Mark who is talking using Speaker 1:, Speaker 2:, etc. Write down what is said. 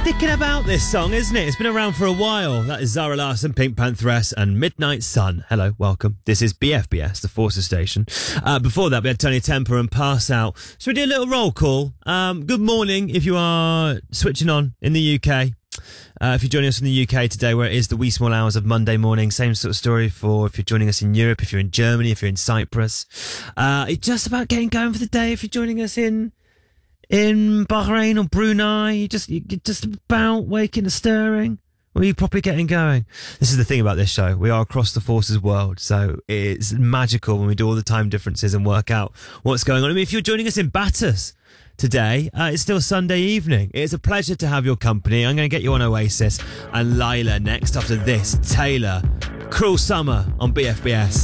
Speaker 1: Thinking about this song, isn't it? It's been around for a while. That is Zara Larsson, Pink Pantheress and Midnight Sun. Hello, welcome. This is BFBS, the Forces Station. Before that, we had Tony Temper and Pass Out. Should we do a little roll call? Good morning if you are switching on in the UK. If you're joining us from the UK today, where it is the wee small hours of Monday morning, same sort of story for if you're joining us in Europe, if you're in Germany, if you're in Cyprus. It's just about getting going for the day if you're joining us in Bahrain or Brunei. You're just about waking and stirring. Or are you properly getting going? This is the thing about this show. We are across the forces world, so it's magical when we do all the time differences and work out what's going on. I mean, if you're joining us in Bathurst today, it's still Sunday evening. It's a pleasure to have your company. I'm going to get you on Oasis and Lila next after this. Taylor, Cruel Summer on BFBS.